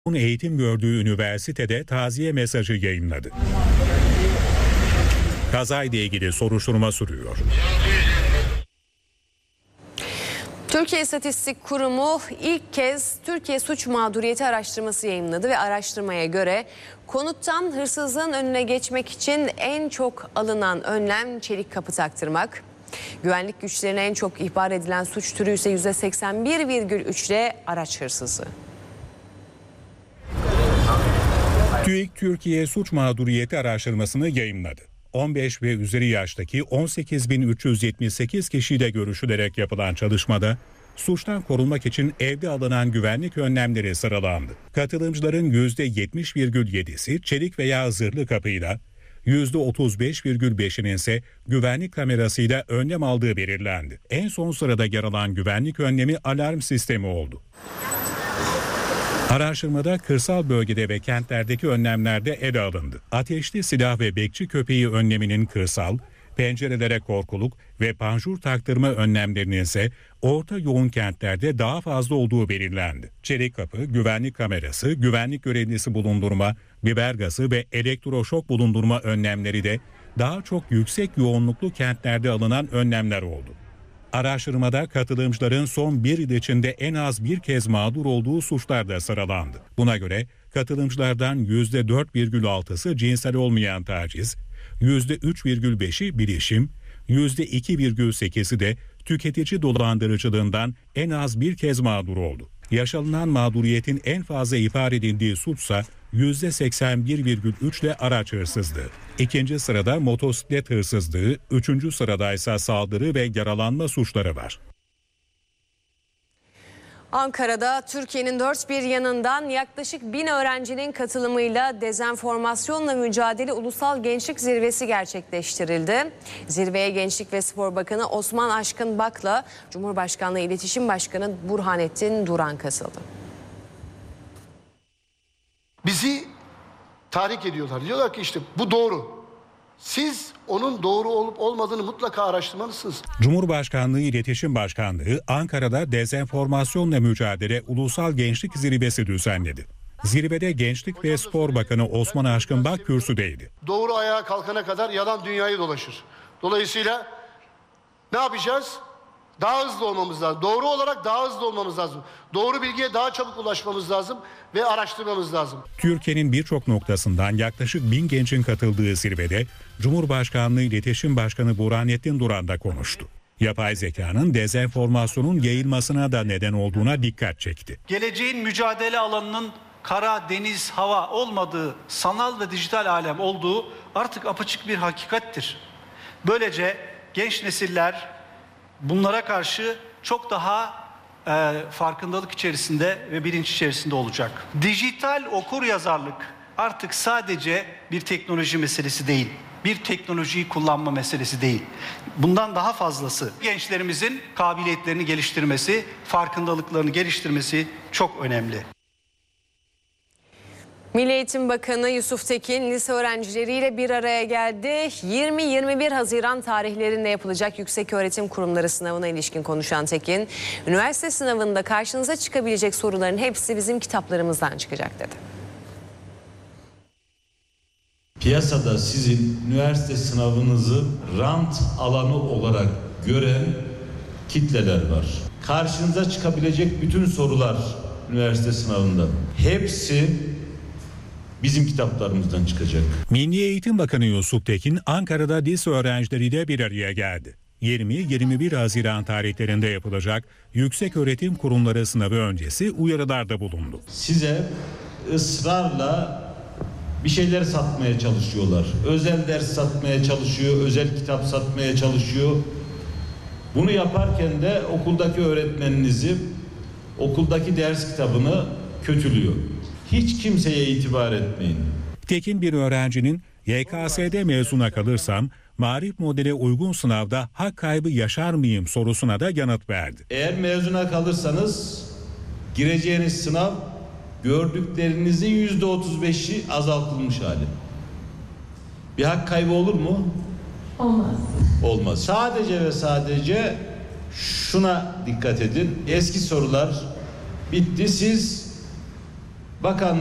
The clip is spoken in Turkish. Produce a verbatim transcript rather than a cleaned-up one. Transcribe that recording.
Eğitim gördüğü üniversitede taziye mesajı yayınladı. Kazayla ilgili soruşturma sürüyor. Türkiye İstatistik Kurumu ilk kez Türkiye Suç Mağduriyeti Araştırması yayımladı ve araştırmaya göre konuttan hırsızlığın önüne geçmek için en çok alınan önlem çelik kapı taktırmak. Güvenlik güçlerine en çok ihbar edilen suç türü ise yüzde seksen bir virgül üç ile araç hırsızlığı. TÜİK Türkiye Suç Mağduriyeti Araştırmasını yayımladı. on beş ve üzeri yaştaki on sekiz bin üç yüz yetmiş sekiz kişiyle görüşülerek yapılan çalışmada suçtan korunmak için evde alınan güvenlik önlemleri sıralandı. Katılımcıların yüzde yetmiş virgül yedisi çelik veya zırhlı kapıyla, yüzde otuz beş virgül beşinin ise güvenlik kamerasıyla önlem aldığı belirlendi. En son sırada yer alan güvenlik önlemi alarm sistemi oldu. Araştırmada kırsal bölgede ve kentlerdeki önlemlerde ele alındı. Ateşli silah ve bekçi köpeği önleminin kırsal, pencerelere korkuluk ve panjur taktırma önlemlerinin ise orta yoğun kentlerde daha fazla olduğu belirlendi. Çelik kapı, güvenlik kamerası, güvenlik görevlisi bulundurma, biber gazı ve elektroşok bulundurma önlemleri de daha çok yüksek yoğunluklu kentlerde alınan önlemler oldu. Araştırmada katılımcıların son bir yıl içinde en az bir kez mağdur olduğu suçlar da sıralandı. Buna göre katılımcılardan yüzde dört virgül altısı cinsel olmayan taciz, yüzde üç virgül beşi bilişim, yüzde iki virgül sekizi de tüketici dolandırıcılığından en az bir kez mağdur oldu. Yaşanılan mağduriyetin en fazla ihbar edildiği suçsa yüzde seksen bir virgül üç ile araç hırsızlığı. İkinci sırada motosiklet hırsızlığı, üçüncü sırada ise saldırı ve yaralanma suçları var. Ankara'da Türkiye'nin dört bir yanından yaklaşık bin öğrencinin katılımıyla dezenformasyonla mücadele ulusal gençlik zirvesi gerçekleştirildi. Zirveye Gençlik ve Spor Bakanı Osman Aşkın Bak'la Cumhurbaşkanlığı İletişim Başkanı Burhanettin Duran katıldı. Bizi tahrik ediyorlar. Diyorlar ki işte bu doğru. Siz onun doğru olup olmadığını mutlaka araştırmalısınız. Cumhurbaşkanlığı İletişim Başkanlığı Ankara'da dezenformasyonla mücadele ulusal gençlik zirvesi düzenledi. Zirvede Gençlik ve Spor Bakanı Osman Aşkın Bak kürsüdeydi. Doğru ayağa kalkana kadar yalan dünyayı dolaşır. Dolayısıyla ne yapacağız? Daha hızlı olmamız lazım. Doğru olarak daha hızlı olmamız lazım. Doğru bilgiye daha çabuk ulaşmamız lazım ve araştırmamız lazım. Türkiye'nin birçok noktasından yaklaşık bin gencin katıldığı zirvede Cumhurbaşkanlığı İletişim Başkanı Burhanettin Duran da konuştu. Yapay zekanın dezenformasyonun yayılmasına da neden olduğuna dikkat çekti. Geleceğin mücadele alanının kara, deniz, hava olmadığı, sanal ve dijital alem olduğu artık apaçık bir hakikattir. Böylece genç nesiller bunlara karşı çok daha e, farkındalık içerisinde ve bilinç içerisinde olacak. Dijital okuryazarlık artık sadece bir teknoloji meselesi değil. Bir teknolojiyi kullanma meselesi değil. Bundan daha fazlası. Gençlerimizin kabiliyetlerini geliştirmesi, farkındalıklarını geliştirmesi çok önemli. Milli Eğitim Bakanı Yusuf Tekin lise öğrencileriyle bir araya geldi. yirmi yirmi bir Haziran tarihlerinde yapılacak yükseköğretim kurumları sınavına ilişkin konuşan Tekin, üniversite sınavında karşınıza çıkabilecek soruların hepsi bizim kitaplarımızdan çıkacak dedi. Piyasada sizin üniversite sınavınızı rant alanı olarak gören kitleler var. Karşınıza çıkabilecek bütün sorular üniversite sınavında hepsi bizim kitaplarımızdan çıkacak. Milli Eğitim Bakanı Yusuf Tekin Ankara'da lise öğrencileriyle bir araya geldi. yirmi yirmi bir Haziran tarihlerinde yapılacak yükseköğretim kurumları sınavı öncesi uyarılarda bulundu. Size ısrarla bir şeyler satmaya çalışıyorlar. Özel ders satmaya çalışıyor, özel kitap satmaya çalışıyor. Bunu yaparken de okuldaki öğretmeninizi, okuldaki ders kitabını kötülüyor. Hiç kimseye itibar etmeyin. Tekin bir öğrencinin Y K S'de mezuna kalırsam marif modele uygun sınavda hak kaybı yaşar mıyım sorusuna da yanıt verdi. Eğer mezuna kalırsanız gireceğiniz sınav gördüklerinizin yüzde otuz beşi azaltılmış hali. Bir hak kaybı olur mu? Olmaz. Olmaz. Sadece ve sadece şuna dikkat edin. Eski sorular bitti. Siz Bakan